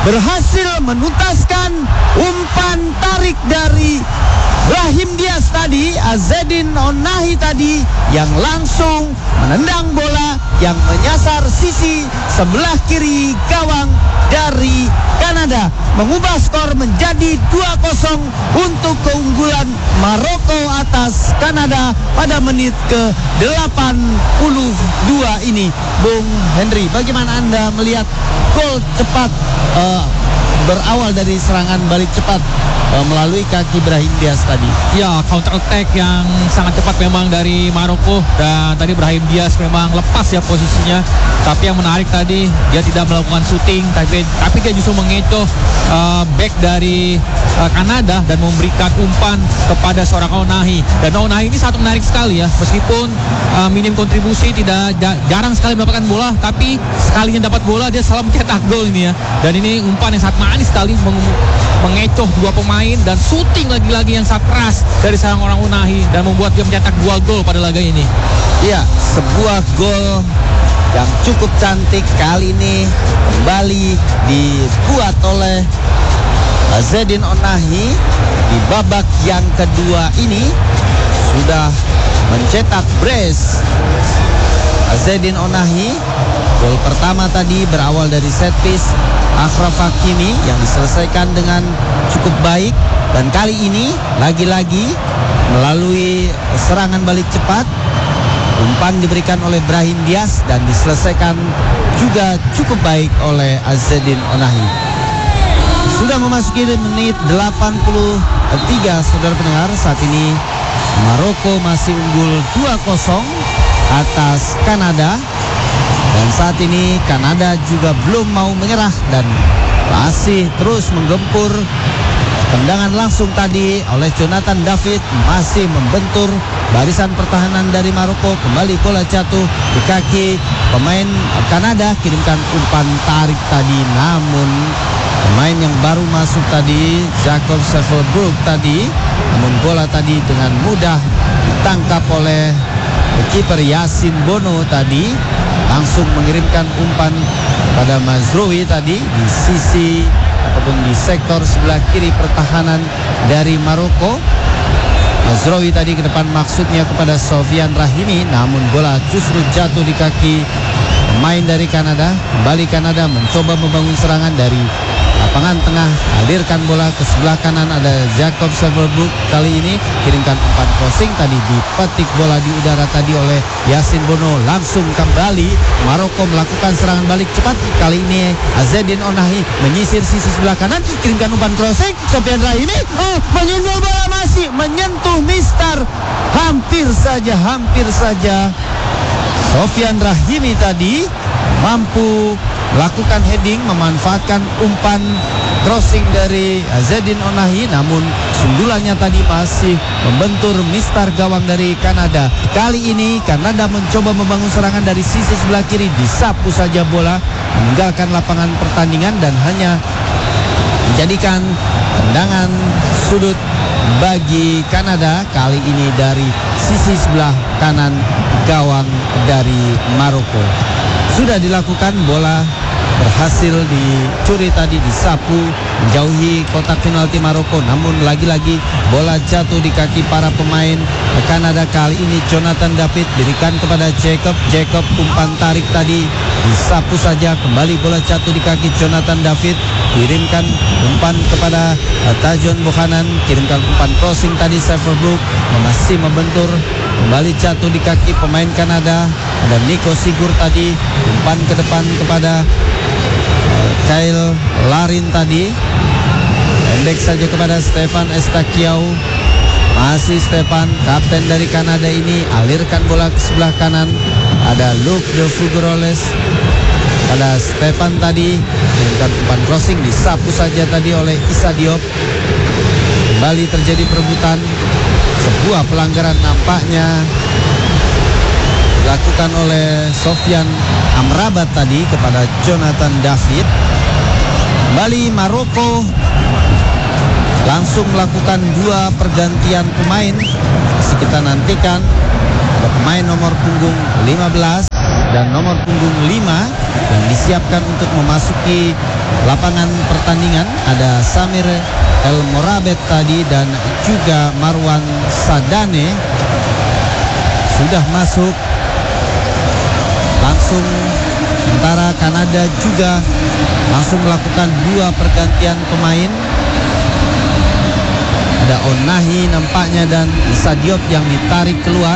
berhasil menuntaskan umpan tarik dari Brahim Diaz tadi, Azzedine Onahi tadi yang langsung menendang bola yang menyasar sisi sebelah kiri gawang dari Kanada, mengubah skor menjadi 2-0 untuk keunggulan Maroko atas Kanada pada menit ke-82 ini. Bung Henry, bagaimana Anda melihat gol cepat berawal dari serangan balik cepat melalui kaki Brahim Diaz tadi? Ya, counter attack yang sangat cepat memang dari Maroko, dan tadi Brahim Diaz memang lepas ya posisinya. Tapi yang menarik tadi, dia tidak melakukan shooting, tapi dia justru mengecoh back dari Kanada dan memberikan umpan kepada seorang Onahi. Dan Onahi ini sangat menarik sekali ya, meskipun minim kontribusi, tidak jarang sekali mendapatkan bola, tapi sekalinya dapat bola dia selalu mencetak gol ini ya. Dan ini umpan yang sangat manis sekali, mengecoh dua pemain dan shooting lagi-lagi yang sangat keras dari seorang orang Onahi dan membuat dia mencetak 2 gol pada laga ini. Ya, sebuah gol yang cukup cantik kali ini kembali dibuat oleh Azzedine Onahi di babak yang kedua ini, sudah mencetak brace. Azzedine Onahi, gol pertama tadi berawal dari set piece Achraf Hakimi yang diselesaikan dengan cukup baik, dan kali ini lagi-lagi melalui serangan balik cepat, umpan diberikan oleh Brahim Diaz dan diselesaikan juga cukup baik oleh Azzedine Onahi. Sudah memasuki menit 83, saudara pendengar. Saat ini Maroko masih unggul 2-0 atas Kanada. Dan saat ini Kanada juga belum mau menyerah dan masih terus menggempur. Tendangan langsung tadi oleh Jonathan David masih membentur barisan pertahanan dari Maroko. Kembali bola jatuh di kaki pemain Kanada, kirimkan umpan tarik tadi, namun pemain yang baru masuk tadi, Jacob Sevelbroek tadi, namun bola tadi dengan mudah ditangkap oleh kiper Yasin Bono tadi, langsung mengirimkan umpan pada Mazroui tadi di sisi ataupun di sektor sebelah kiri pertahanan dari Maroko. Mazroui tadi ke depan, maksudnya kepada Sofyan Rahimi, namun bola justru jatuh di kaki pemain dari Kanada. Kembali Kanada mencoba membangun serangan dari lapangan tengah, alirkan bola ke sebelah kanan, ada Jacob Sevelbroek kali ini kirimkan umpan crossing tadi, dipetik bola di udara tadi oleh Yasin Bono. Langsung kembali Maroko melakukan serangan balik cepat, kali ini Azzedine Onahi menyisir sisi sebelah kanan, kirimkan umpan crossing, Sofyan Rahimi menyentuh bola, masih menyentuh Mister, hampir saja Sofyan Rahimi tadi mampu lakukan heading, memanfaatkan umpan crossing dari Azzedine Onahi, namun sundulannya tadi masih membentur Mister gawang dari Kanada. Kali ini Kanada mencoba membangun serangan dari sisi sebelah kiri, disapu saja bola, meninggalkan lapangan pertandingan dan hanya menjadikan tendangan sudut bagi Kanada, kali ini dari sisi sebelah kanan gawang dari Maroko. Sudah dilakukan, bola berhasil dicuri tadi, disapu menjauhi kotak penalti Maroko, namun lagi-lagi bola jatuh di kaki para pemain Kanada. Kali ini Jonathan David berikan kepada Jacob umpan tarik tadi, disapu saja, kembali bola jatuh di kaki Jonathan David, kirimkan umpan kepada Tajon Buchanan, kirimkan umpan crossing tadi, Sevelbroek masih membentur, kembali jatuh di kaki pemain Kanada. Ada Nico Sigur tadi, umpan ke depan kepada Kyle Larin tadi, pendek saja kepada Stefan Estaquiao. Masih Stefan, kapten dari Kanada ini, alirkan bola ke sebelah kanan, ada Luke de Figueroles pada Stefan tadi, kirimkan umpan crossing, disapu saja tadi oleh Issa Diop. Kembali terjadi perebutan, sebuah pelanggaran nampaknya dilakukan oleh Sofyan Amrabat tadi kepada Jonathan David. Kembali Maroko langsung melakukan 2 pergantian pemain. Masih kita nantikan ada pemain nomor punggung 15 dan nomor punggung 5 yang disiapkan untuk memasuki lapangan pertandingan. Ada Samir El Morabet tadi dan juga Marwan Sadane sudah masuk langsung. Sementara Kanada juga langsung melakukan 2 pergantian pemain. Ada Onahi nampaknya dan Issa Diop yang ditarik keluar.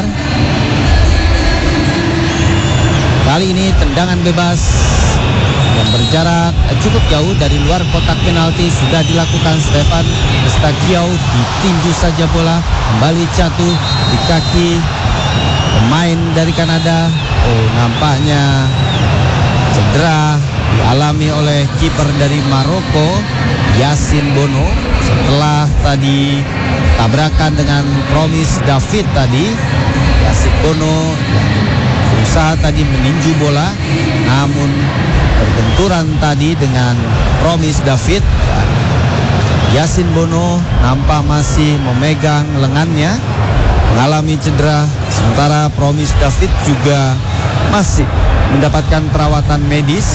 Kali ini tendangan bebas yang berjarak cukup jauh dari luar kotak penalti sudah dilakukan. Stefan Estakiau ditinju saja bola, kembali jatuh di kaki pemain dari Kanada. Oh, nampaknya cedera dialami oleh kiper dari Maroko, Yasin Bono, setelah tadi tabrakan dengan Promise David tadi. Yasin Bono berusaha tadi meninju bola, namun berbenturan tadi dengan Promise David. Yasin Bono nampak masih memegang lengannya, mengalami cedera. Sementara Promise David juga masih mendapatkan perawatan medis.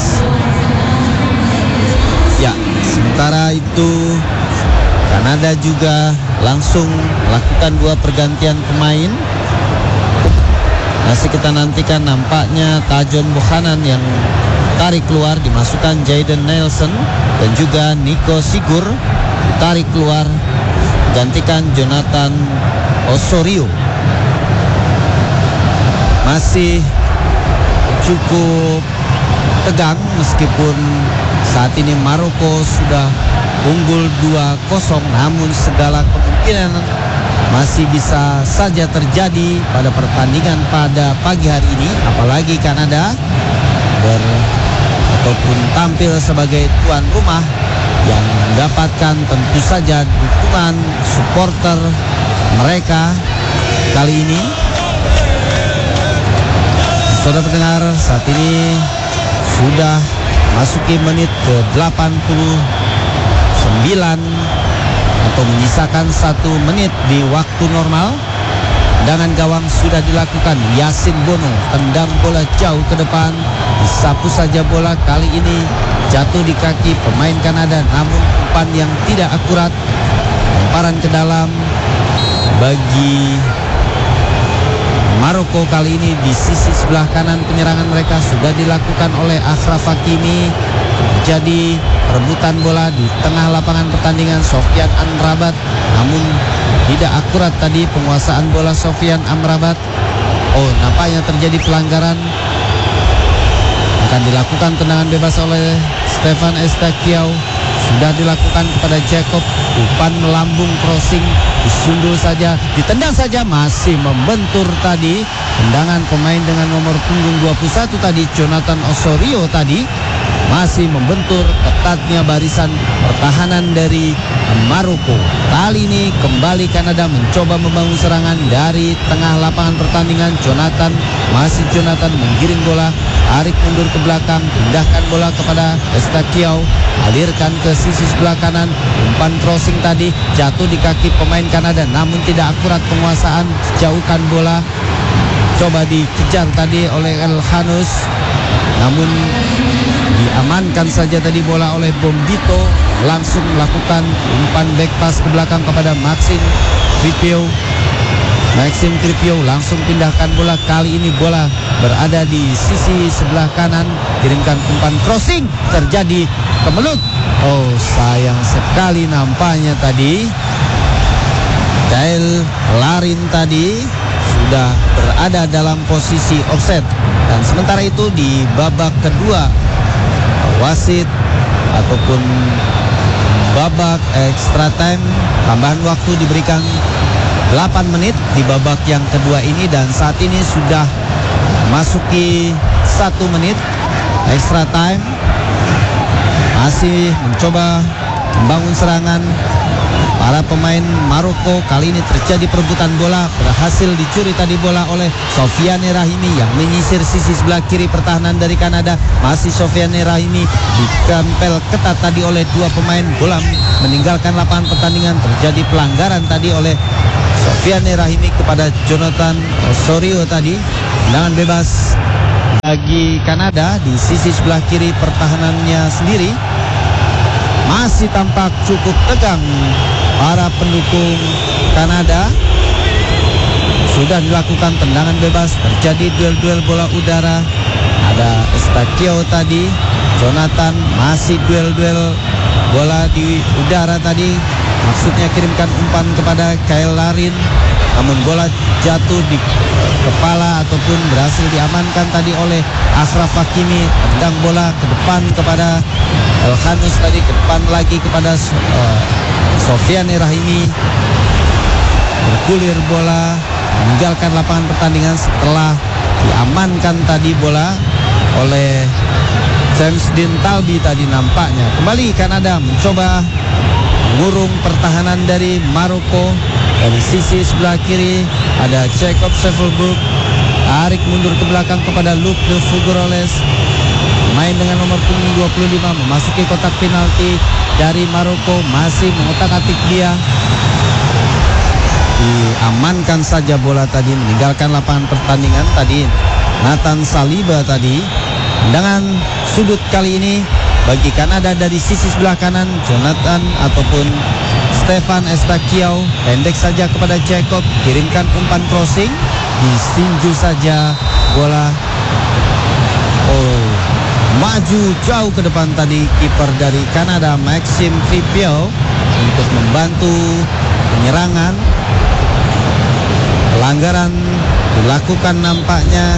Ya, sementara itu Kanada juga langsung melakukan 2 pergantian pemain. Masih kita nantikan nampaknya Tajon Buchanan yang tarik keluar, dimasukkan Jayden Nelson dan juga Nico Sigur ditarik keluar, gantikan Jonathan Osorio. Masih cukup tegang meskipun saat ini Maroko sudah unggul 2-0, namun segala kemungkinan masih bisa saja terjadi pada pertandingan pada pagi hari ini, apalagi Kanada ataupun tampil sebagai tuan rumah yang mendapatkan tentu saja dukungan supporter mereka kali ini. Saudara pendengar, saat ini sudah masuki menit ke 89 atau menyisakan 1 menit di waktu normal. Tendangan gawang sudah dilakukan. Yasin Bono tendang bola jauh ke depan, disapu saja bola, kali ini jatuh di kaki pemain Kanada, namun umpan yang tidak akurat. Lemparan ke dalam bagi Maroko kali ini di sisi sebelah kanan penyerangan mereka sudah dilakukan oleh Achraf Hakimi. Jadi rebutan bola di tengah lapangan pertandingan Sofyan Amrabat, namun tidak akurat tadi penguasaan bola Sofyan Amrabat. Oh, nampaknya terjadi pelanggaran. Akan dilakukan tendangan bebas oleh Stefan Estakiau. Sudah dilakukan kepada Jacob. Umpan melambung, crossing, disundul saja, ditendang saja, masih membentur tadi. Tendangan pemain dengan nomor punggung 21 tadi, Jonathan Osorio tadi, masih membentur ketatnya barisan pertahanan dari Maroko. Kali ini kembali Kanada mencoba membangun serangan dari tengah lapangan pertandingan. Jonathan menggiring bola, tarik mundur ke belakang, pindahkan bola kepada Estakiau, alirkan ke sisi sebelah kanan. Umpan crossing tadi jatuh di kaki pemain Kanada, namun tidak akurat penguasaan, jauhkan bola. Coba dikejar tadi oleh El Hanus, namun diamankan saja tadi bola oleh Bombito. Langsung melakukan umpan back pass ke belakang kepada Maxime Trippier langsung pindahkan bola. Kali ini bola berada di sisi sebelah kanan, kirimkan umpan crossing, terjadi kemelut. Oh, sayang sekali nampaknya tadi Gael Larin tadi sudah berada dalam posisi offset. Dan sementara itu di babak kedua, wasit ataupun babak extra time, tambahan waktu diberikan 8 menit di babak yang kedua ini, dan saat ini sudah masuki 1 menit extra time. Masih mencoba membangun serangan para pemain Maroko. Kali ini terjadi perebutan bola, berhasil dicuri tadi bola oleh Sofiane Rahimi yang menyisir sisi sebelah kiri pertahanan dari Kanada. Masih Sofiane Rahimi dikempel ketat tadi oleh 2 pemain. Bola meninggalkan lapangan pertandingan, terjadi pelanggaran tadi oleh Sofiane Rahimi kepada Jonathan Osorio tadi. Tendangan bebas bagi Kanada. Di sisi sebelah kiri pertahanannya sendiri masih tampak cukup tegang para pendukung Kanada. Sudah dilakukan tendangan bebas, terjadi duel-duel bola udara. Ada Eustachio tadi, Jonathan masih duel-duel bola di udara tadi. Maksudnya kirimkan umpan kepada Kyle Larin, namun bola jatuh di kepala ataupun berhasil diamankan tadi oleh Ashraf Hakimi. Tendang bola ke depan kepada Elhanus tadi, ke depan lagi kepada Sofyan Rahimi. Bergulir bola, meninggalkan lapangan pertandingan setelah diamankan tadi bola oleh James Dean Talby tadi nampaknya. Kembali Kanada mencoba mengurung pertahanan dari Maroko. Dari sisi sebelah kiri ada Jacob Sevelbroek, tarik mundur ke belakang kepada Luc de Figueroles. Main dengan nomor punggung 25 memasuki kotak penalti dari Maroko, masih mengotak-atik dia. Diamankan saja bola tadi, meninggalkan lapangan pertandingan tadi. Nathan Saliba tadi. Tendangan sudut kali ini bagi Kanada dari sisi sebelah kanan. Jonathan ataupun Stefan Eustachio pendek saja kepada Jacob, kirimkan umpan crossing, disinju saja bola. Maju jauh ke depan tadi kiper dari Kanada Maxime Crepeau untuk membantu penyerangan. Pelanggaran dilakukan nampaknya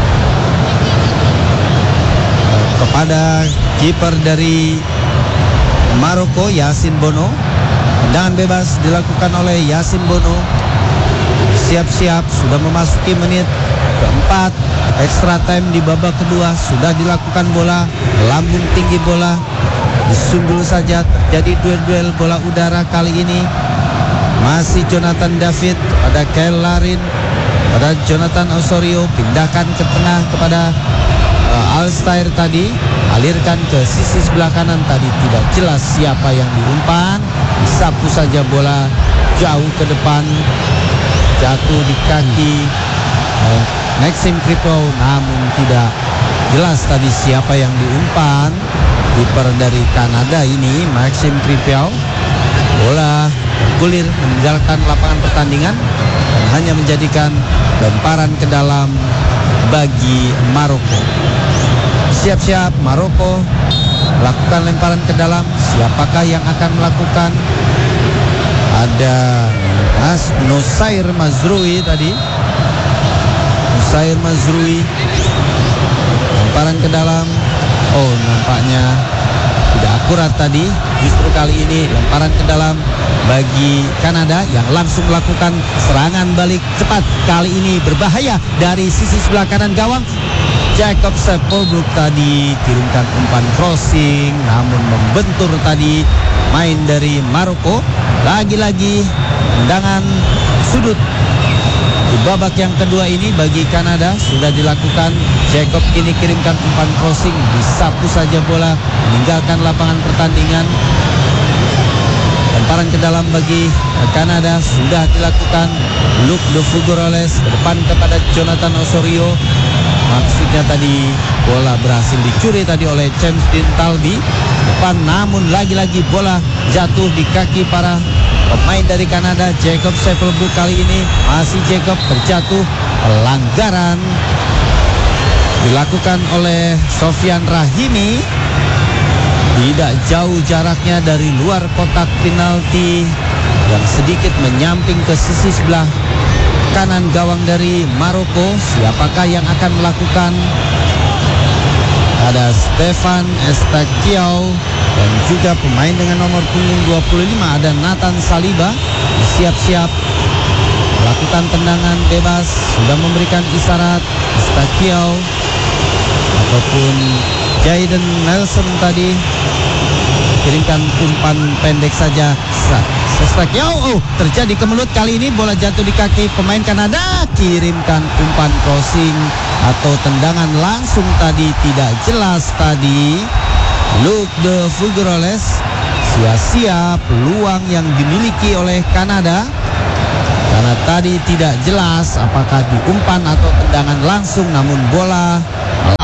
kepada kiper dari Maroko, Yasin Bono. Tendangan bebas dilakukan oleh Yasin Bono. Siap-siap, sudah memasuki menit keempat. Extra time di babak kedua sudah dilakukan bola, lambung tinggi bola, disundul saja. Terjadi duel-duel bola udara kali ini. Masih Jonathan David pada Kyle Larin, pada Jonathan Osorio, pindahkan ke tengah kepada Alstair tadi, alirkan ke sisi sebelah kanan tadi, tidak jelas siapa yang diumpan, disapu saja bola jauh ke depan, jatuh di kaki Maxime Crepeau, namun tidak jelas tadi siapa yang diumpan. Kiper dari Kanada ini Maxime Crepeau. Bola bergulir meninggalkan lapangan pertandingan dan hanya menjadikan lemparan ke dalam bagi Maroko. Siap-siap Maroko lakukan lemparan ke dalam. Siapakah yang akan melakukan? Ada Nusair Mazrui tadi. Nusair Mazrui lemparan ke dalam. Oh, nampaknya tidak akurat tadi. Justru kali ini lemparan ke dalam bagi Kanada yang langsung melakukan serangan balik cepat. Kali ini berbahaya dari sisi sebelah kanan gawang. Jacob Sevelbroek tadi kirimkan umpan crossing, namun membentur tadi main dari Maroko. Lagi-lagi tendangan sudut di babak yang kedua ini bagi Kanada sudah dilakukan. Jacob kini kirimkan umpan crossing, disapu saja bola, meninggalkan lapangan pertandingan. Lemparan ke dalam bagi Kanada sudah dilakukan. Luc de Figueroles ke depan kepada Jonathan Osorio. Maksudnya tadi bola berhasil dicuri tadi oleh James Dean Talby depan, namun lagi-lagi bola jatuh di kaki para pemain dari Kanada. Jacob Sevelbroek kali ini masih Jacob terjatuh. Pelanggaran dilakukan oleh Sofyan Rahimi. Tidak jauh jaraknya dari luar kotak penalti yang sedikit menyamping ke sisi sebelah kanan gawang dari Maroko. Siapakah yang akan melakukan? Ada Stefan Eustachio dan juga pemain dengan nomor punggung 25 ada Nathan Saliba. Siap-siap melakukan tendangan bebas, sudah memberikan isyarat Eustachio ataupun Jayden Nelson tadi kirimkan umpan pendek saja. Eustachio, terjadi kemelut kali ini, bola jatuh di kaki pemain Kanada. Kirimkan umpan crossing atau tendangan langsung tadi, tidak jelas tadi. Luc de Figueroles, sia-sia peluang yang dimiliki oleh Kanada karena tadi tidak jelas apakah diumpan atau tendangan langsung, namun bola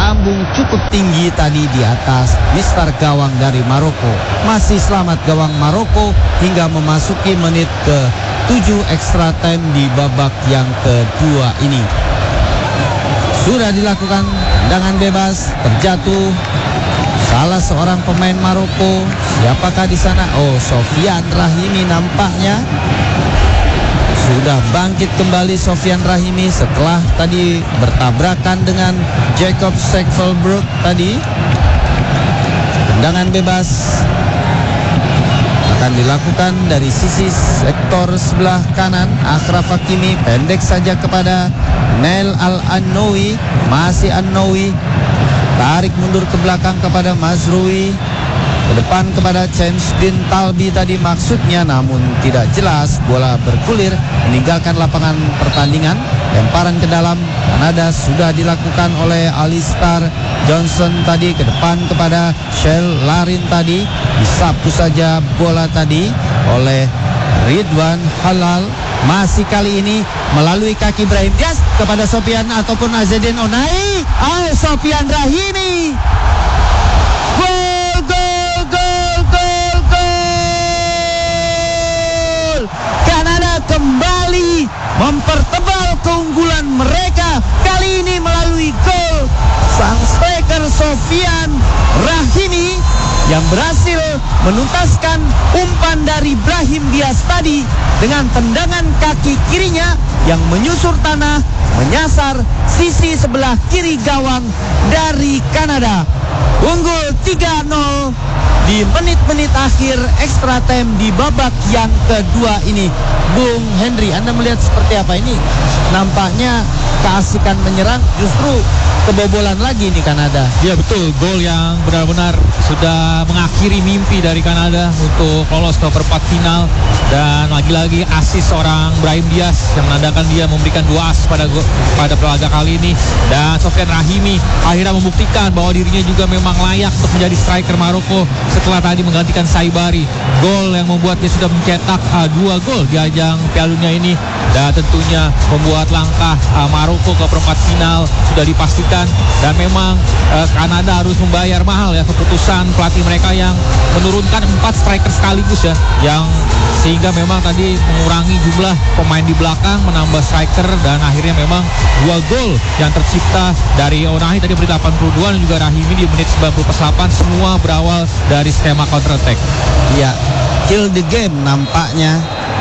cukup tinggi tadi di atas mister gawang dari Maroko. Masih selamat gawang Maroko hingga memasuki menit ke-7 extra time di babak yang kedua ini. Sudah dilakukan tendangan bebas, terjatuh salah seorang pemain Maroko. Siapakah di sana? Oh, Sofian Rahimi nampaknya. Sudah bangkit kembali Sofian Rahimi setelah tadi bertabrakan dengan Jacob Sekvelbrug tadi. Tendangan bebas akan dilakukan dari sisi sektor sebelah kanan. Achraf Hakimi pendek saja kepada Nail Al-Annoui. Masih Annoui, tarik mundur ke belakang kepada Mazrui, ke depan kepada James Dean Talbi tadi maksudnya, namun tidak jelas. Bola bergulir meninggalkan lapangan pertandingan. Lemparan ke dalam Kanada sudah dilakukan oleh Alistair Johnson tadi, ke depan kepada Shell Larin tadi. Disapu saja bola tadi oleh Ridwan Halal. Masih kali ini melalui kaki Brahim Diaz kepada Sofian ataupun Azzedine Onai. Sofian Rahimi. Kanada kembali mempertebal keunggulan mereka, kali ini melalui gol sang striker Sofian Rahimi yang berhasil menuntaskan umpan dari Brahim Diaz tadi dengan tendangan kaki kirinya yang menyusur tanah, menyasar sisi sebelah kiri gawang dari Kanada. Unggul 3-0 di menit-menit akhir extra time di babak yang kedua ini. Bung Henry, Anda melihat seperti apa ini? Nampaknya keasikan menyerang justru kebobolan lagi nih Kanada. Ya betul, gol yang benar-benar sudah mengakhiri mimpi dari Kanada untuk lolos ke perempat final. Dan lagi-lagi asis seorang Brahim Diaz yang menandakan dia memberikan 2 asis pada laga kali ini. Dan Sofian Rahimi akhirnya membuktikan bahwa dirinya juga memang layak untuk menjadi striker Maroko setelah tadi menggantikan Saibari. Gol yang membuat dia sudah mencetak 2 gol di ajang Piala Dunia ini. Dan tentunya membuat langkah Maroko ke perempat final sudah dipastikan. Dan memang Kanada harus membayar mahal ya keputusan pelatih mereka yang menurunkan 4 striker sekaligus ya, yang sehingga memang tadi mengurangi jumlah pemain di belakang, menambah striker, dan akhirnya memang 2 gol yang tercipta dari Onahi tadi menit 82 dan juga Rahimi di menit 98 semua berawal dari skema counter attack. Ya, kill the game nampaknya.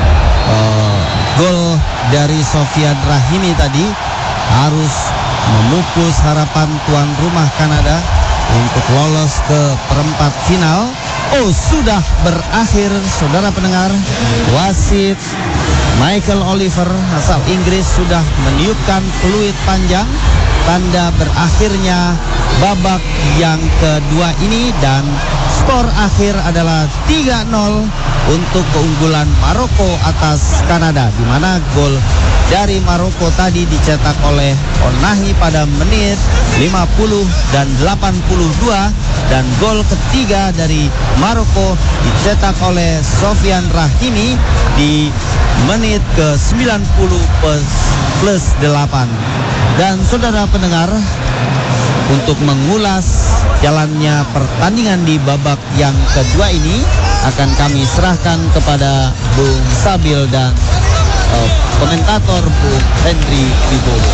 Gol dari Sofian Rahimi tadi harus memupus harapan tuan rumah Kanada untuk lolos ke perempat final. Oh, sudah berakhir saudara pendengar. Wasit Michael Oliver asal Inggris sudah meniupkan peluit panjang tanda berakhirnya babak yang kedua ini, dan skor akhir adalah 3-0 untuk keunggulan Maroko atas Kanada, di mana gol dari Maroko tadi dicetak oleh Onahi pada menit 50 dan 82, dan gol ketiga dari Maroko dicetak oleh Sofian Rahimi di menit ke-90 plus 8. Dan saudara pendengar, untuk mengulas jalannya pertandingan di babak yang kedua ini akan kami serahkan kepada Bung Sabil dan komentator Bung Henry Wibowo.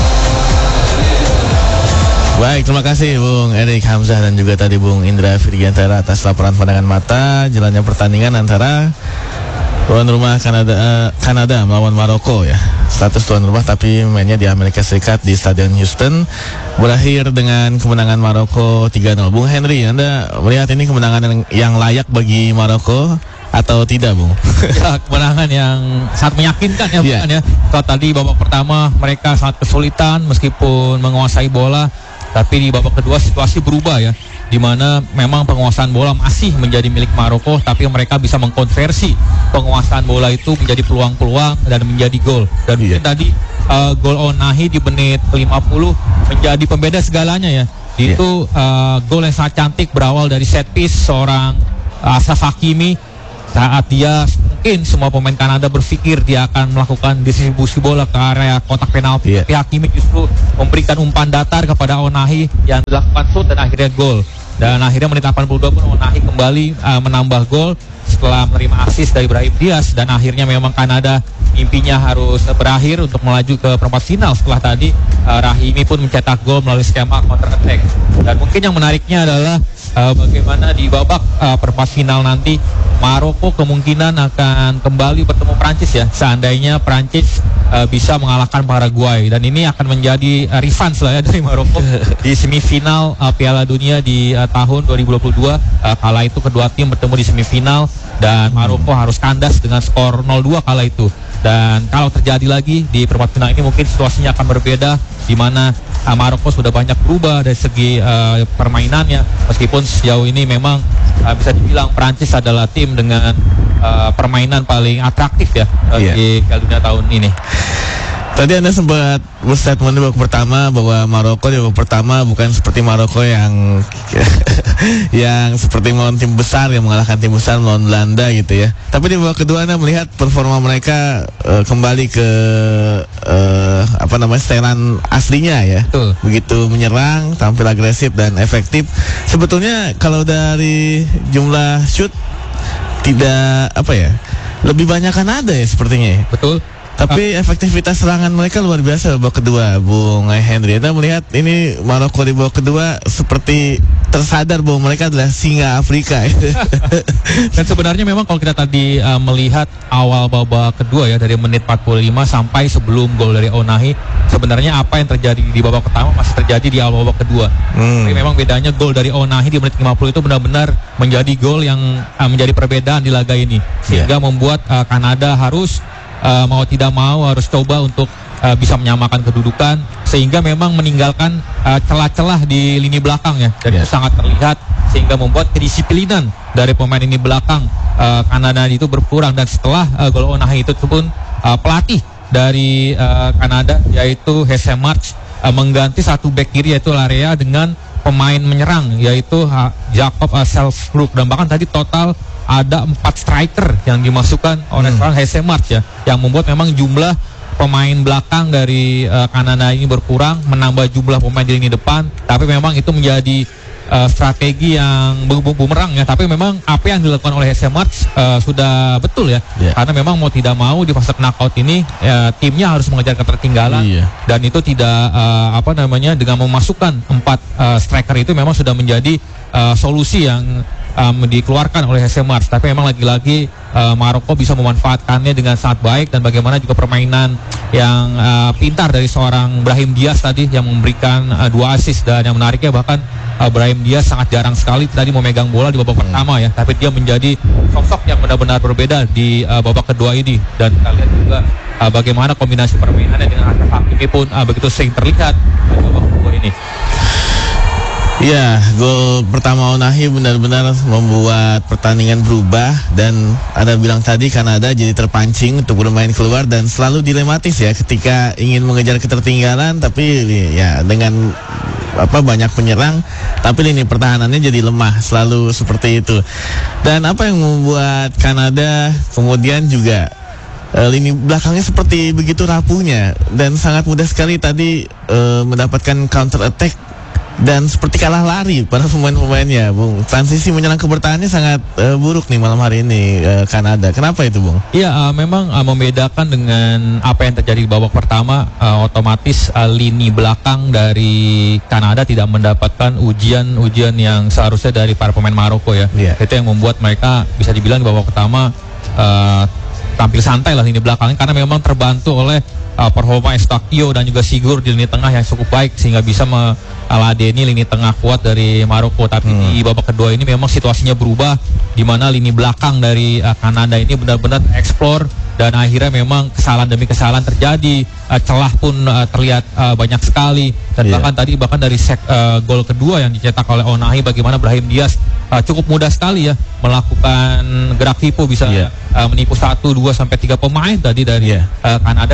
Baik, terima kasih Bung Erik Hamzah dan juga tadi Bung Indra Firgiantara atas laporan pandangan mata jalannya pertandingan antara tuan rumah Kanada melawan Maroko ya. Status tuan rumah tapi mainnya di Amerika Serikat di Stadion Houston, berakhir dengan kemenangan Maroko 3-0. Bung Henry, Anda melihat ini kemenangan yang layak bagi Maroko atau tidak, Bung? Ya, kemenangan yang sangat meyakinkan ya, bukan ya. Kalau tadi babak pertama mereka sangat kesulitan meskipun menguasai bola, tapi di babak kedua situasi berubah ya, di mana memang penguasaan bola masih menjadi milik Maroko, tapi mereka bisa mengkonversi penguasaan bola itu menjadi peluang-peluang dan menjadi gol. Dan mungkin tadi gol Onahi di menit 50 menjadi pembeda segalanya ya. Itu gol yang sangat cantik berawal dari set piece seorang Achraf Hakimi saat dia mungkin semua pemain Kanada berpikir dia akan melakukan distribusi bola ke area kotak penalti. Tapi Hakimi justru memberikan umpan datar kepada Onahi yang dilakukan shoot dan akhirnya gol. Dan akhirnya menit 82 pun Onahi kembali menambah gol setelah menerima assist dari Brahim Diaz. Dan akhirnya memang Kanada mimpinya harus berakhir untuk melaju ke perempat final setelah tadi Rahimi pun mencetak gol melalui skema counter attack. Dan mungkin yang menariknya adalah bagaimana di babak perempat final nanti Maroko kemungkinan akan kembali bertemu Prancis ya, seandainya Prancis bisa mengalahkan Paraguay, dan ini akan menjadi revenge lah ya dari Maroko di semifinal Piala Dunia di tahun 2022. Kala itu kedua tim bertemu di semifinal dan Maroko harus kandas dengan skor 0-2 kala itu. Dan kalau terjadi lagi di perempat final ini mungkin situasinya akan berbeda, di mana Maroko sudah banyak berubah dari segi permainannya, meskipun sejauh ini memang bisa dibilang Prancis adalah tim dengan permainan paling atraktif ya di Piala Dunia tahun ini. Tadi Anda sempat berstatement di babak pertama bahwa Maroko di babak pertama bukan seperti Maroko yang yang seperti melawan tim besar, yang mengalahkan tim besar melawan Belanda gitu ya. Tapi di babak kedua Anda melihat performa mereka kembali ke setelan aslinya ya. Betul. Begitu menyerang, tampil agresif dan efektif. Sebetulnya kalau dari jumlah shoot tidak lebih banyak Kanada ya sepertinya ya. Betul. Tapi efektivitas serangan mereka luar biasa babak kedua, Bung Henry. Kita melihat ini Maroko di babak kedua seperti tersadar bahwa mereka adalah singa Afrika. Dan sebenarnya memang kalau kita tadi melihat awal babak kedua ya, dari menit 45 sampai sebelum gol dari Onahi, sebenarnya apa yang terjadi di babak pertama masih terjadi di awal babak kedua. Tapi memang bedanya gol dari Onahi di menit 50 itu benar-benar menjadi gol yang menjadi perbedaan di laga ini, sehingga membuat Kanada harus mau tidak mau harus coba untuk bisa menyamakan kedudukan, sehingga memang meninggalkan celah-celah di lini belakang ya, dan itu sangat terlihat, sehingga membuat kedisiplinan dari pemain lini belakang Kanada itu berkurang. Dan setelah gol Onahi itu pun pelatih dari Kanada yaitu Jesse March mengganti satu back kiri yaitu Larea dengan pemain menyerang yaitu Jacob Selfbrook, dan bahkan tadi total ada 4 striker yang dimasukkan oleh seorang Jesse March ya, yang membuat memang jumlah pemain belakang dari Kanada ini berkurang, menambah jumlah pemain di lini depan. Tapi memang itu menjadi strategi yang bumerang ya. Tapi memang apa yang dilakukan oleh Jesse March sudah betul ya, karena memang mau tidak mau di fase knockout ini timnya harus mengejar ketertinggalan, dan itu tidak dengan memasukkan 4 striker itu memang sudah menjadi solusi yang dikeluarkan oleh Jesse March. Tapi memang lagi-lagi Maroko bisa memanfaatkannya dengan sangat baik, dan bagaimana juga permainan yang pintar dari seorang Brahim Diaz tadi yang memberikan 2 assist. Dan yang menariknya bahkan Brahim Diaz sangat jarang sekali tadi memegang bola di babak pertama ya, tapi dia menjadi sosok yang benar-benar berbeda di babak kedua ini. Dan kita lihat juga bagaimana kombinasi permainannya dengan Achraf Hakimi pun begitu sering terlihat di babak kedua ini. Ya, gol pertama Onahi benar-benar membuat pertandingan berubah, dan Anda bilang tadi Kanada jadi terpancing untuk bermain keluar dan selalu dilematis ya ketika ingin mengejar ketertinggalan, tapi ya dengan banyak penyerang, tapi lini pertahanannya jadi lemah, selalu seperti itu. Dan apa yang membuat Kanada kemudian juga lini belakangnya seperti begitu rapuhnya, dan sangat mudah sekali tadi mendapatkan counter attack dan seperti kalah lari para pemain-pemainnya, Bung. Transisi menyerang ke bertahannya sangat buruk nih malam hari ini Kanada. Kenapa itu, Bung? Iya, memang membedakan dengan apa yang terjadi di babak pertama. Otomatis lini belakang dari Kanada tidak mendapatkan ujian yang seharusnya dari para pemain Maroko ya. Itu yang membuat mereka bisa dibilang di babak pertama tampil santai lah lini belakangnya, karena memang terbantu oleh performa Eustáquio dan juga Sigur di lini tengah yang cukup baik, sehingga bisa meladeni lini tengah kuat dari Maroko. Tapi di babak kedua ini memang situasinya berubah, di mana lini belakang dari Kanada ini benar-benar eksplor, dan akhirnya memang kesalahan demi kesalahan terjadi, celah pun terlihat banyak sekali. Dan bahkan dari gol kedua yang dicetak oleh Onahi, bagaimana Brahim Diaz cukup mudah sekali ya melakukan gerak tipu, bisa menipu 1, 2 sampai 3 pemain tadi dari Kanada sebelum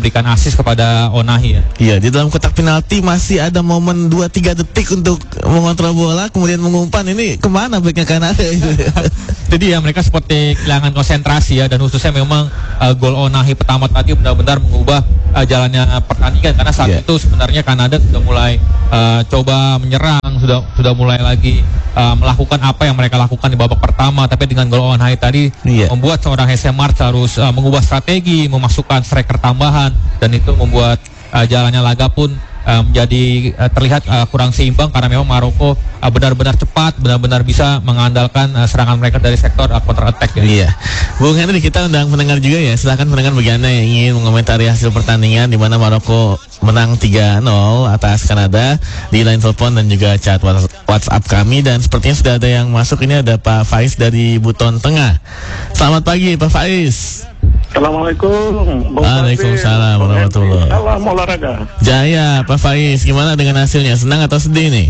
memberikan assist kepada Onahi ya. Iya, di dalam kotak penalti masih ada momen 2-3 detik untuk mengontrol bola, kemudian mengumpan. Ini kemana backnya Kanada itu? Jadi ya mereka seperti kehilangan konsentrasi ya, dan khususnya memang gol Onahi pertama tadi benar-benar mengubah jalannya pertandingan, karena saat itu sebenarnya Kanada sudah mulai coba menyerang, sudah mulai lagi melakukan apa yang mereka lakukan di babak pertama, tapi dengan gol Onahi tadi membuat seorang Hesem March harus mengubah strategi, memasukkan striker tambahan, dan itu membuat jalannya laga pun menjadi terlihat kurang seimbang, karena memang Maroko benar-benar cepat, benar-benar bisa mengandalkan serangan mereka dari sektor counter attack ya. Iya, Bung Henry, kita undang pendengar juga ya. Silakan pendengar bagi Anda yang ingin mengomentari hasil pertandingan di mana Maroko menang 3-0 atas Kanada di line telepon dan juga chat WhatsApp kami. Dan sepertinya sudah ada yang masuk. Ini ada Pak Faiz dari Buton Tengah. Selamat pagi Pak Faiz. Assalamualaikum. Waalaikumsalam warahmatullahi. Salam olahraga. Jaya Pak Faiz, gimana dengan hasilnya? Senang atau sedih nih?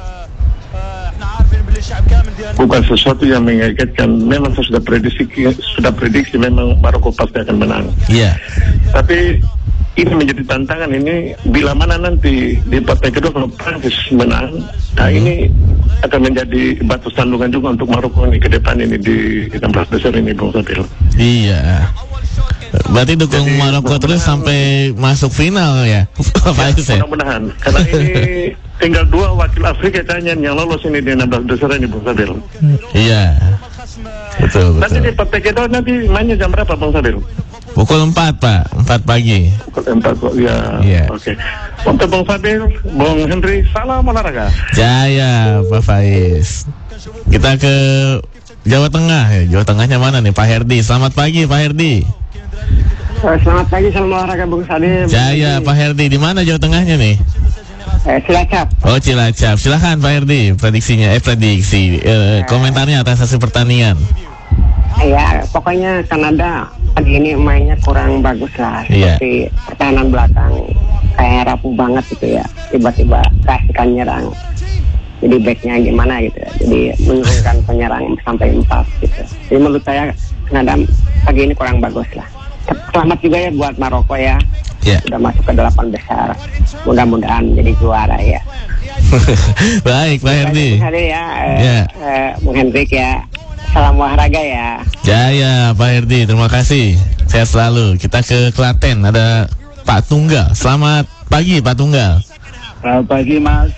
Bukan sesuatu yang mengagetkan. Memang saya sudah prediksi memang Maroko pasti akan menang. Iya. Tapi ini menjadi tantangan ini, bila mana nanti di partai kedua kalau Prancis menang, nah ini akan menjadi batu sandungan juga untuk Maroko ini ke depan ini di 16 besar ini, Bung Sabil. Iya. Berarti dukung Maroko terus sampai masuk final ya, Pak Faiz ya? Mudah-mudahan, karena ini tinggal 2 wakil Afrika kayaknya yang lolos ini di 16 besar ini, Bung Sabil. Iya. Betul. Nanti di partai kedua nanti mainnya jam berapa, Bung Sabil? Pukul 4 Pak, 4 pagi. Pukul 4 ya. Iya. Oke. Untuk Bung Sabil, Bung Henry, salam olahraga. Jaya Pak Faiz. Kita ke Jawa Tengah ya. Jawa Tengahnya mana nih Pak Herdi? Selamat pagi Pak Herdi. Selamat pagi, salam olahraga Bung Salim. Jaya Pak Herdi, di mana Jawa Tengahnya nih? Cilacap. Oh Cilacap. Silakan Pak Herdi, prediksi komentarnya atas hasil pertandingan. Ya, pokoknya Kanada pagi ini mainnya kurang bagus lah. Seperti pertahanan belakang kayak rapuh banget gitu ya. Tiba-tiba kasihkan nyerang. Jadi backnya gimana gitu ya. Jadi menurunkan penyerang sampai 4 gitu. Jadi menurut saya Kanada pagi ini kurang bagus lah. Selamat juga ya buat Maroko ya. Sudah masuk ke 8 besar. Mudah-mudahan jadi juara ya. Baik Pak Herdi. Bung Hendrik ya. Salam olahraga ya. Jaya Pak Herdi, terima kasih. Sehat selalu. Kita ke Klaten, ada Pak Tunggal. Selamat pagi Pak Tunggal. Selamat pagi Mas.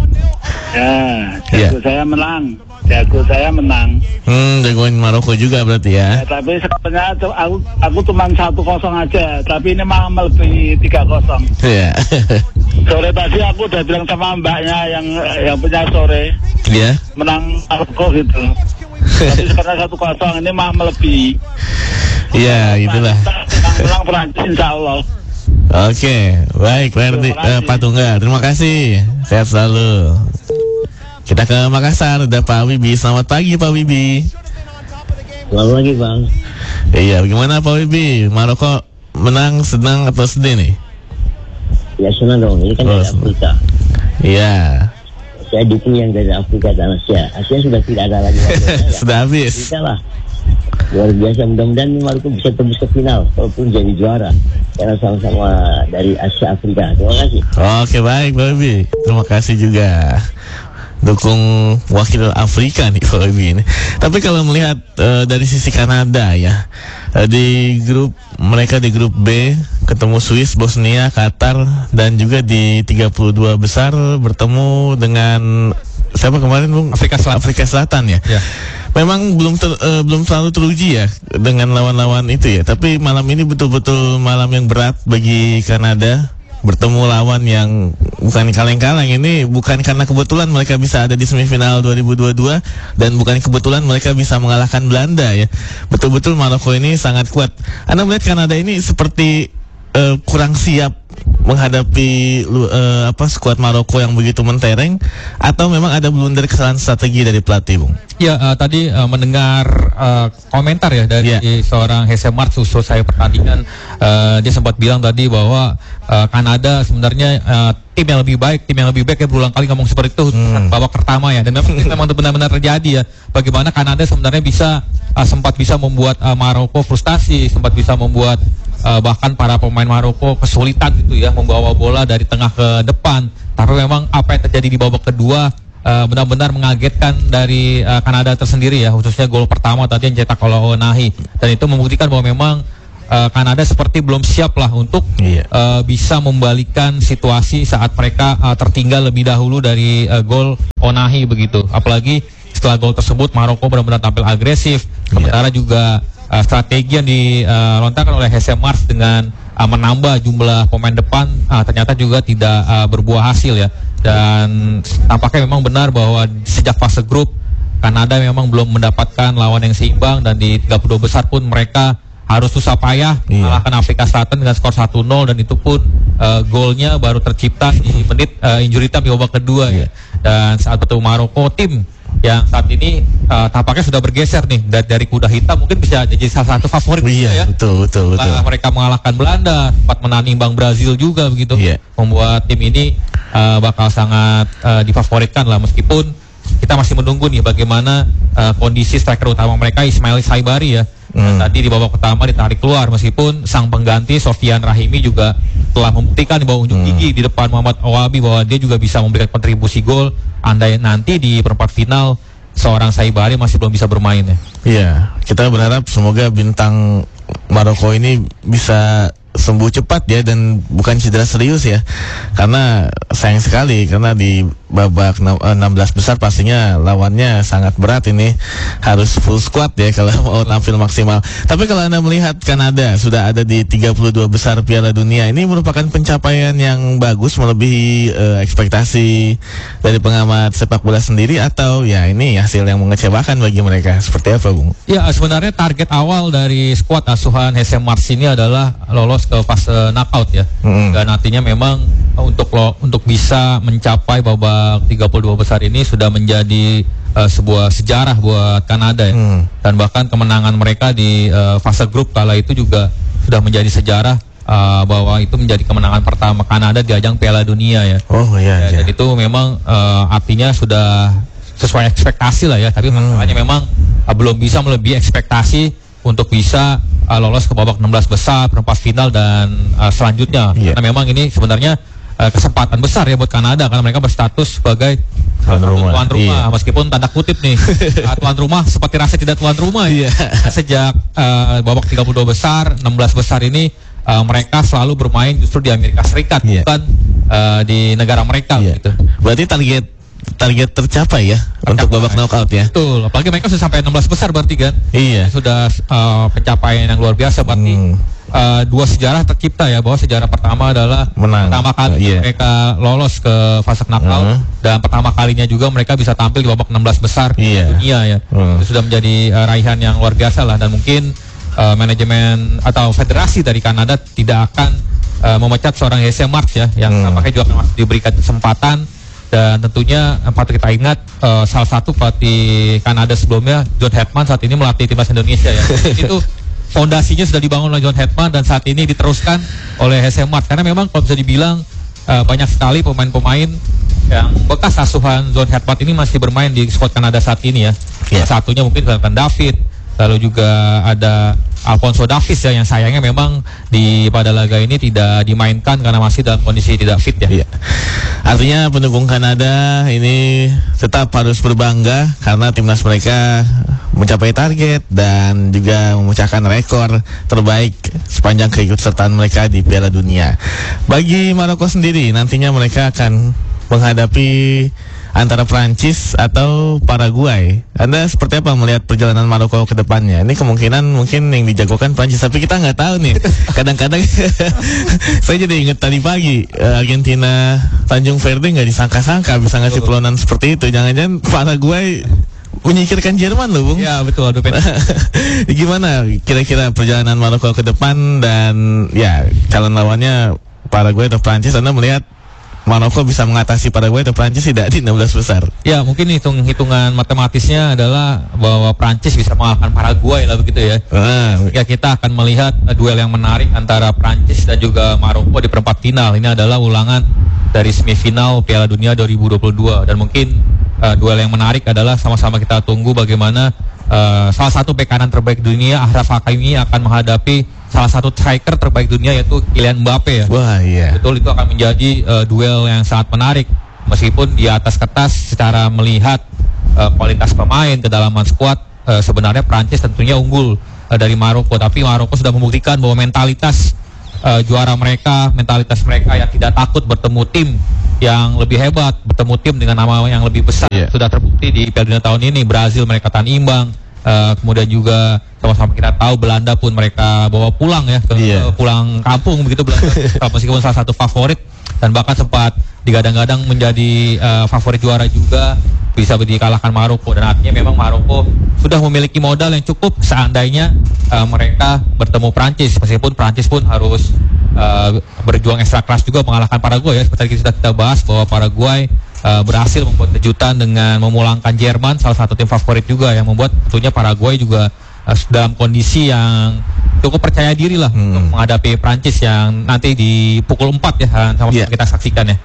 Jago saya menang. Jagoin Maroko juga berarti ya. Tapi sebenarnya aku cuma 1-0 aja. Tapi ini malah melebihi 3-0. Iya. Sore tadi aku udah bilang sama mbaknya yang punya sore. Iya. Menang Maroko gitu. Tapi sekarang 1-0 ini malah melebihi. Iya, itulah. Menang Prancis insya Allah. Oke, baik Pak Herdi, Pak Tunggal. Terima kasih. Sehat selalu. Kita ke Makassar, ada Pak Wibi. Selamat pagi Pak Wibi. Selamat pagi Bang. Iya, bagaimana Pak Wibi? Maroko menang, senang atau sedih nih? Ya senang dong, ini kan dari Afrika. Iya. Saya dukung yang dari Afrika dan Asia. Asia sudah tidak ada lagi. Sudah habis. Afrika lah. Luar biasa, mudah-mudahan Maroko bisa tembus ke final walaupun jadi juara. Karena sama-sama dari Asia Afrika. Terima kasih. Oke, baik Pak Wibi. Terima kasih juga. Dukung wakil Afrika nih Pak Wibi ini. Tapi kalau melihat dari sisi Kanada ya, di grup mereka di grup B ketemu Swiss, Bosnia, Qatar, dan juga di 32 besar bertemu dengan siapa kemarin Bung? Afrika Selatan ya. Memang belum selalu teruji ya dengan lawan-lawan itu ya. Tapi malam ini betul-betul malam yang berat bagi Kanada. Bertemu lawan yang bukan kaleng-kaleng. Ini bukan karena kebetulan mereka bisa ada di semifinal 2022 dan bukan kebetulan mereka bisa mengalahkan Belanda ya. Betul-betul Maroko ini sangat kuat. Anda melihat Kanada ini seperti kurang siap menghadapi skuad Maroko yang begitu mentereng, atau memang ada blunder kesalahan strategi dari pelatih, Bung? Ya, tadi mendengar komentar ya dari seorang Hesem March selesai pertandingan. Dia sempat bilang tadi bahwa Kanada sebenarnya tim yang lebih baik ya, berulang kali ngomong seperti itu babak pertama ya, dan memang benar-benar terjadi ya. Bagaimana Kanada sebenarnya sempat bisa membuat Maroko frustasi, sempat bisa membuat bahkan para pemain Maroko kesulitan gitu ya membawa bola dari tengah ke depan. Tapi memang apa yang terjadi di babak kedua benar-benar mengagetkan dari Kanada tersendiri ya, khususnya gol pertama tadi yang cetak oleh Onahi, dan itu membuktikan bahwa memang Kanada seperti belum siap lah untuk bisa membalikan situasi saat mereka tertinggal lebih dahulu dari gol Onahi begitu. Apalagi setelah gol tersebut Maroko benar-benar tampil agresif. Sementara juga strategi yang dilontarkan oleh Hessem Mars dengan menambah jumlah pemain depan ternyata juga tidak berbuah hasil ya. Dan tampaknya memang benar bahwa sejak fase grup Kanada memang belum mendapatkan lawan yang seimbang, dan di 32 besar pun mereka harus susah payah mengalahkan Afrika Selatan dengan skor 1-0, dan itu pun golnya baru tercipta di menit injury time di babak kedua ya. Dan saat bertemu Maroko, tim yang saat ini tampaknya sudah bergeser nih dari kuda hitam, mungkin bisa jadi salah satu favorit ya. Betul. Mereka mengalahkan Belanda, sempat menahan imbang Brazil juga begitu, membuat tim ini bakal sangat difavoritkan lah, meskipun kita masih menunggu nih bagaimana kondisi striker utama mereka Ismail Saibari ya. Tadi di babak pertama ditarik keluar, meskipun sang pengganti Sofian Rahimi juga telah membuktikan di bawah unjuk gigi di depan Muhammad Awabi bahwa dia juga bisa memberikan kontribusi gol. Andai nanti di perempat final seorang Saibari masih belum bisa bermain ya. Iya, kita berharap semoga bintang Maroko ini bisa sembuh cepat ya, dan bukan cedera serius ya, karena sayang sekali karena di babak 16 besar pastinya lawannya sangat berat, ini harus full squad ya kalau mau tampil maksimal. Tapi kalau Anda melihat Kanada sudah ada di 32 besar Piala Dunia, ini merupakan pencapaian yang bagus melebihi ekspektasi dari pengamat sepak bola sendiri, atau ya ini hasil yang mengecewakan bagi mereka, seperti apa Bung? Ya, sebenarnya target awal dari skuad asuhan Hessem Mars ini adalah lolos ke fase knockout ya. Dan artinya memang untuk bisa mencapai babak 32 besar ini sudah menjadi sebuah sejarah buat Kanada ya. Dan bahkan kemenangan mereka di fase grup kala itu juga sudah menjadi sejarah, bahwa itu menjadi kemenangan pertama Kanada di ajang Piala Dunia ya. Dan itu memang artinya sudah sesuai ekspektasi lah ya, tapi masalahnya memang belum bisa melebihi ekspektasi untuk bisa lolos ke babak 16 besar, perempat final dan selanjutnya. Karena memang ini sebenarnya kesempatan besar ya buat Kanada, karena mereka berstatus sebagai tuan rumah. Meskipun tanda kutip nih tuan rumah seperti rasa tidak tuan rumah ya. Sejak babak 32 besar, 16 besar ini mereka selalu bermain justru di Amerika Serikat, bukan di negara mereka gitu. Berarti target tercapai ya untuk babak knockout ya. Betul, apalagi mereka sudah sampai 16 besar berarti kan. Sudah pencapaian yang luar biasa berarti. Dua sejarah tercipta ya, bahwa sejarah pertama adalah pertama kali mereka lolos ke fase knockout, dan pertama kalinya juga mereka bisa tampil di babak 16 besar dunia ya. Itu sudah menjadi raihan yang luar biasa lah, dan mungkin manajemen atau federasi dari Kanada tidak akan memecat seorang Hessem Mars ya, yang tampaknya juga akan masih diberikan kesempatan. Dan tentunya patut kita ingat salah satu pelatih Kanada sebelumnya, John Hetman, saat ini melatih timnas Indonesia ya. Itu fondasinya sudah dibangun oleh John Hetman dan saat ini diteruskan oleh Hessem Mars. Karena memang kalau bisa dibilang banyak sekali pemain-pemain yang bekas asuhan John Hetman ini masih bermain di skuad Kanada saat ini ya. Salah satunya mungkin Jonathan David, lalu juga ada Alphonso Davies ya, yang sayangnya memang pada laga ini tidak dimainkan karena masih dalam kondisi tidak fit ya. Artinya pendukung Kanada ini tetap harus berbangga karena timnas mereka mencapai target dan juga memecahkan rekor terbaik sepanjang keikutsertaan mereka di Piala Dunia. Bagi Maroko sendiri, nantinya mereka akan menghadapi antara Prancis atau Paraguay. Anda seperti apa melihat perjalanan Maroko ke depannya? Ini kemungkinan mungkin yang dijagokan Prancis, tapi kita nggak tahu nih. Kadang-kadang saya jadi ingat tadi pagi Argentina Tanjung Verde nggak disangka-sangka bisa ngasih peluang seperti itu. Jangan-jangan Paraguay menyingkirkan Jerman loh, Bung. Ya betul, Gimana kira-kira perjalanan Maroko ke depan, dan ya calon lawannya Paraguay atau Prancis? Anda melihat Maroko bisa mengatasi Paraguay atau Prancis tidak di 16 besar? Ya mungkin hitungan matematisnya adalah bahwa Prancis bisa mengalahkan Paraguay lah begitu ya. Ya kita akan melihat duel yang menarik antara Prancis dan juga Maroko di perempat final. Ini adalah ulangan dari semifinal Piala Dunia 2022, dan mungkin duel yang menarik adalah sama-sama kita tunggu bagaimana salah satu bek kanan terbaik dunia Achraf Hakimi akan menghadapi salah satu striker terbaik dunia yaitu Kylian Mbappe ya. Wah iya. Betul, itu akan menjadi duel yang sangat menarik meskipun di atas kertas secara melihat kualitas pemain, kedalaman skuad sebenarnya Prancis tentunya unggul dari Maroko, tapi Maroko sudah membuktikan bahwa mentalitas juara mereka, mentalitas mereka yang tidak takut bertemu tim yang lebih hebat, bertemu tim dengan nama yang lebih besar, sudah terbukti di Piala Dunia tahun ini. Brazil mereka tahan imbang, kemudian juga sama-sama kita tahu Belanda pun mereka bawa pulang ya, pulang kampung begitu Belanda, meskipun salah satu favorit dan bahkan sempat digadang-gadang menjadi favorit juara juga, bisa dikalahkan Maroko. Dan artinya memang Maroko sudah memiliki modal yang cukup seandainya mereka bertemu Prancis, meskipun Prancis pun harus berjuang ekstra keras juga mengalahkan Paraguay ya. Seperti sudah kita bahas bahwa Paraguay berhasil membuat kejutan dengan memulangkan Jerman, salah satu tim favorit juga, yang membuat tentunya Paraguay juga dalam kondisi yang cukup percaya diri lah untuk menghadapi Prancis yang nanti di pukul 4 ya, sama-sama kita saksikan ya.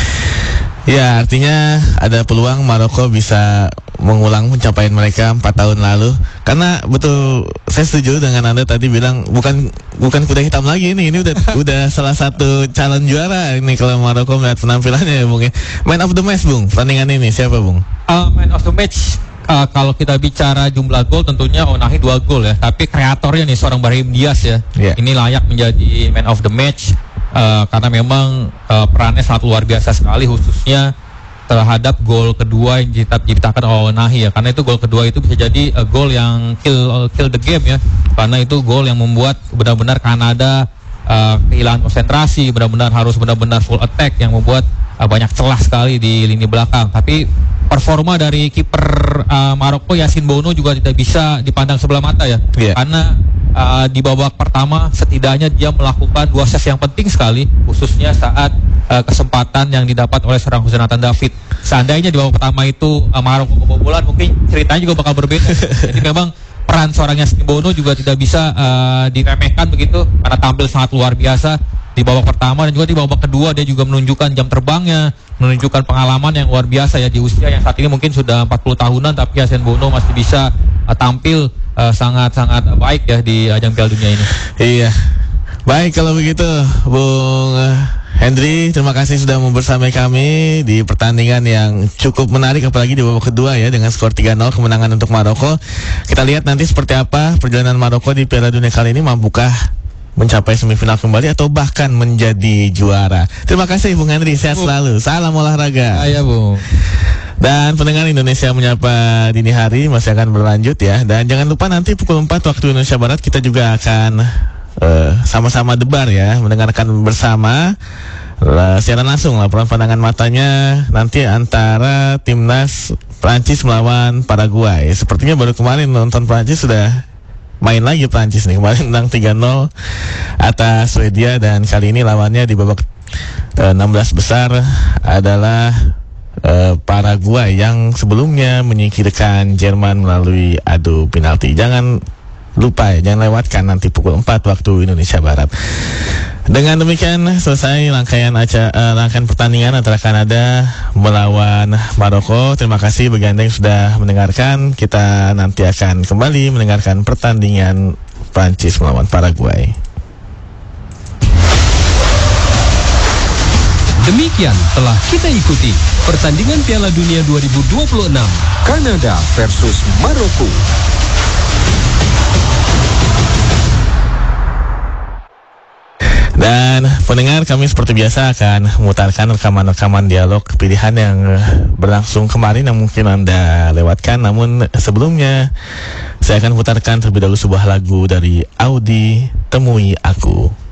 Ya, artinya ada peluang Maroko bisa mengulang pencapaian mereka 4 tahun lalu. Karena betul, saya setuju dengan Anda tadi bilang bukan kuda hitam lagi ini udah salah satu calon juara ini kalau Maroko melihat penampilannya ya Bung. Man of the match Bung, pertandingan ini siapa Bung? Man of the match kalau kita bicara jumlah gol tentunya Onahi 2 gol ya, tapi kreatornya nih seorang Brahim Diaz ya. Ini layak menjadi man of the match. Karena memang perannya sangat luar biasa sekali, khususnya terhadap gol kedua yang diciptakan oleh Onahi ya. Karena itu gol kedua itu bisa jadi gol yang kill the game ya. Karena itu gol yang membuat benar-benar Kanada kehilangan konsentrasi, benar-benar harus full attack, yang membuat banyak celah sekali di lini belakang. Tapi performa dari kiper Maroko Yassine Bounou juga tidak bisa dipandang sebelah mata ya. Karena di babak pertama setidaknya dia melakukan 2 save yang penting sekali, khususnya saat kesempatan yang didapat oleh seorang Housseinatan David. Seandainya di babak pertama itu Maroko kebobolan, mungkin ceritanya juga bakal berbeda. Jadi memang peran seorang Yassine Bounou juga tidak bisa diremehkan begitu, karena tampil sangat luar biasa di babak pertama, dan juga di babak kedua dia juga menunjukkan jam terbangnya, menunjukkan pengalaman yang luar biasa ya, di usia yang saat ini mungkin sudah 40 tahunan, tapi Yassine Bounou masih bisa tampil sangat-sangat baik ya di ajang Piala Dunia ini. Iya. Baik kalau begitu Bung Hendry, terima kasih sudah membersamai kami di pertandingan yang cukup menarik, apalagi di babak kedua ya, dengan skor 3-0 kemenangan untuk Maroko. Kita lihat nanti seperti apa perjalanan Maroko di Piala Dunia kali ini, mampukah mencapai semifinal kembali atau bahkan menjadi juara. Terima kasih Bung Hendry, sehat selalu. Salam olahraga. Iya Bung. Dan pendengar Indonesia Menyapa Dini Hari masih akan berlanjut ya. Dan jangan lupa nanti pukul 4 waktu Indonesia Barat kita juga akan sama-sama debar ya, mendengarkan bersama siaran langsung laporan pandangan matanya nanti antara timnas Prancis melawan Paraguay. Sepertinya baru kemarin nonton Prancis sudah main lagi Prancis nih, kemarin menang 3-0 atas Swedia, dan kali ini lawannya di babak 16 besar adalah Paraguay yang sebelumnya menyingkirkan Jerman melalui adu penalti. Jangan lupa ya, jangan lewatkan nanti pukul 4 waktu Indonesia Barat. Dengan demikian selesai rangkaian pertandingan antara Kanada melawan Maroko. Terima kasih bagi Anda yang sudah mendengarkan. Kita nanti akan kembali mendengarkan pertandingan Prancis melawan Paraguay. Demikian telah kita ikuti pertandingan Piala Dunia 2026 Kanada versus Maroko. Dan pendengar, kami seperti biasa akan memutarkan rekaman-rekaman dialog pilihan yang berlangsung kemarin yang mungkin Anda lewatkan. Namun sebelumnya saya akan putarkan terlebih dahulu sebuah lagu dari Audi, Temui Aku.